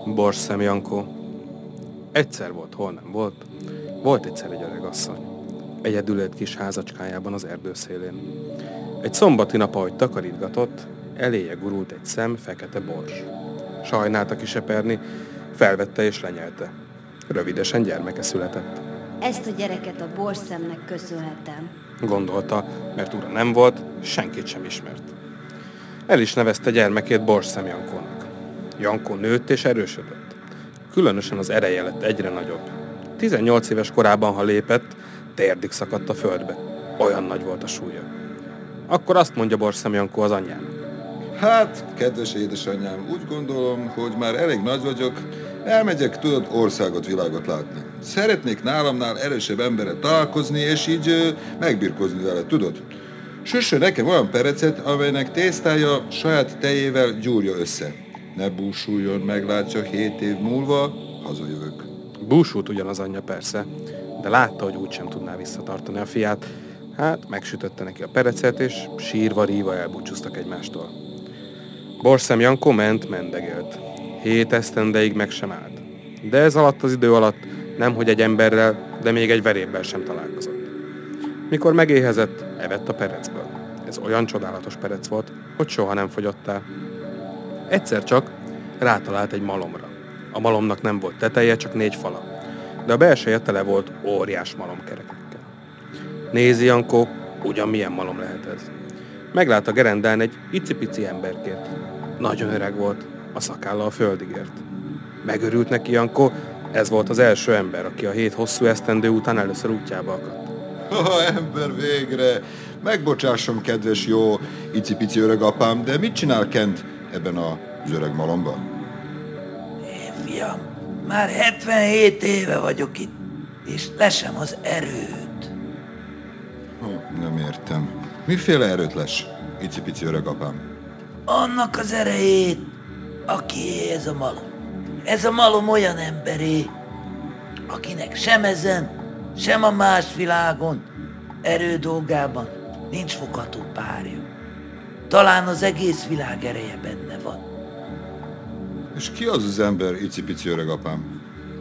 Borsszem Jankó. Egyszer volt, hol nem volt. Volt egyszer egy öreg asszony. Egyedül élt kis házacskájában az erdő szélén. Egy szombati nap, ahogy takarítgatott, eléje gurult egy szem fekete bors. Sajnálta kiseperni, felvette és lenyelte. Rövidesen gyermeke született. Ezt a gyereket a borszemnek köszönhetem. Gondolta, mert ura nem volt, senkit sem ismert. El is nevezte gyermekét Borsszem Jankónak. Jankó nőtt és erősödött. Különösen az ereje lett egyre nagyobb. 18 éves korában, ha lépett, térdig szakadt a földbe. Olyan nagy volt a súlya. Akkor azt mondja Borsszem Jankó az anyjának. Hát, kedves édesanyám, úgy gondolom, hogy már elég nagy vagyok, elmegyek, tudod, országot, világot látni. Szeretnék nálamnál erősebb emberrel találkozni, és így megbirkózni vele, tudod? Süssön nekem olyan perecet, amelynek tésztája saját tejével gyúrja össze. Ne búsuljon, meglátja, 7 év múlva hazajövök. Búsult ugyan az anyja persze, de látta, hogy úgysem tudná visszatartani a fiát. Hát megsütötte neki a perecet, és sírva-ríva elbúcsúztak egymástól. Borsszem Jankó mendegélt. 7 esztendeig meg sem állt. De ez alatt az idő alatt nemhogy egy emberrel, de még egy verébbel sem találkozott. Mikor megéhezett, evett a perecből. Ez olyan csodálatos perec volt, hogy soha nem fogyott el. Egyszer csak rátalált egy malomra. A malomnak nem volt teteje, csak 4 fala, de a belseje tele volt óriás malomkerekekkel. Nézi Jankó, ugyan milyen malom lehet ez. Meglátta gerendán egy icipici emberkét. Nagyon öreg volt, a szakállal földig ért. Megörült neki Jankó, ez volt az első ember, aki a 7 hosszú esztendő után először útjába akadt. Ember, végre! Megbocsássom, kedves jó icipici öreg apám, de mit csinál Kent ebben az öreg malomban? Én, fiam, már 77 éve vagyok itt, és lesem az erőt. Nem értem. Miféle erőt les, icipici öreg apám? Annak az erejét, akié ez a malom. Ez a malom olyan emberé, akinek sem ezen, sem a más világon, erő dolgában nincs fogható párja. Talán az egész világ ereje benne van. És ki az az ember, icipici öreg apám?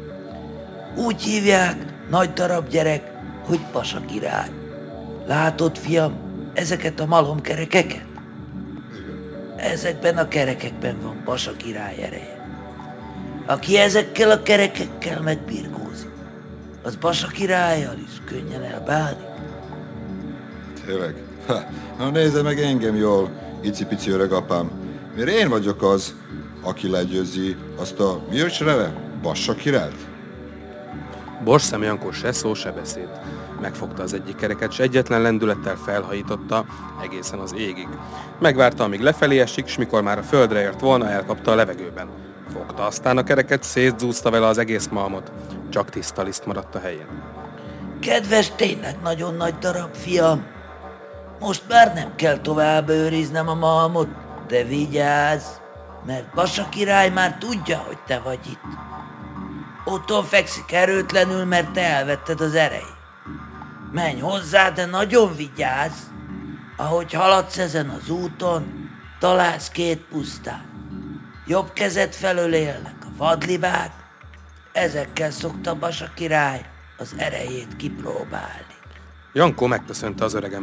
Úgy hívják, nagy darab gyerek, hogy Pasa király. Látod, fiam, ezeket a malomkerekeket? Ezekben a kerekekben van Pasa király ereje. Aki ezekkel a kerekekkel megbirkózik, az Pasa királlyal is könnyen elbánik. Tényleg? Na nézze meg engem jól, icipici öreg apám. Mert én vagyok az, aki legyőzi azt a mi neve? Pasa királyt? Borsszem Jankó se szó, se beszéd. Megfogta az egyik kereket, s egyetlen lendülettel felhajította egészen az égig. Megvárta, amíg lefelé esik, s mikor már a földre ért volna, elkapta a levegőben. Fogta aztán a kereket, szétzúzta vele az egész malmot. Csak tiszta liszt maradt a helyén. Kedves, tényleg nagyon nagy darab, fiam. Most már nem kell tovább őriznem a malmot, de vigyázz, mert Pasa király már tudja, hogy te vagy itt. Otthon fekszik erőtlenül, mert te elvetted az erejét. Menj hozzá, de nagyon vigyázz. Ahogy haladsz ezen az úton, találsz 2 pusztát. Jobb kezed felől élnek a vadlibák, ezekkel szokta Pasa király az erejét kipróbálni. Jankó megköszönte az öreg